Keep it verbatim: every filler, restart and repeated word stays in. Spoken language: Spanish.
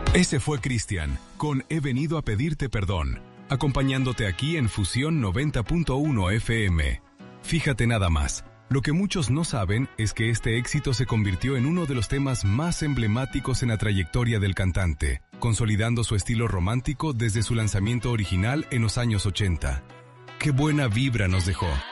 Ese fue Cristian, con He venido a pedirte perdón, acompañándote aquí en Fusión noventa punto uno F M. Fíjate nada más, lo que muchos no saben es que este éxito se convirtió en uno de los temas más emblemáticos en la trayectoria del cantante, consolidando su estilo romántico desde su lanzamiento original en los años ochenta. ¡Qué buena vibra nos dejó!